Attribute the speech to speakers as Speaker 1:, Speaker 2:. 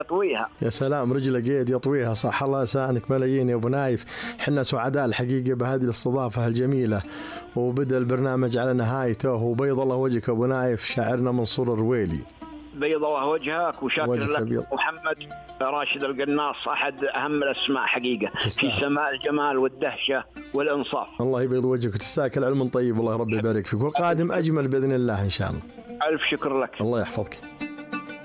Speaker 1: يطويها.
Speaker 2: يا سلام، رجله قيد يطويها، صح. الله يسعدك ملايين يا ابو نايف. حنا سعداء الحقيقه بهذه الاستضافه الجميله، وبدا البرنامج على نهايته، وبيض الله وجهك ابو نايف، شاعرنا منصور الرويلي.
Speaker 1: بيض الله وجهك، وشاكر لك
Speaker 2: بيض.
Speaker 1: محمد راشد القناص، احد اهم الاسماء حقيقه في سماء الجمال والدهشه والانصاف.
Speaker 2: الله يبيض وجهك وتستاكل علم طيب، والله ربي يبارك فيك، والقادم اجمل باذن الله ان شاء الله.
Speaker 1: الف شكر لك.
Speaker 2: الله يحفظك.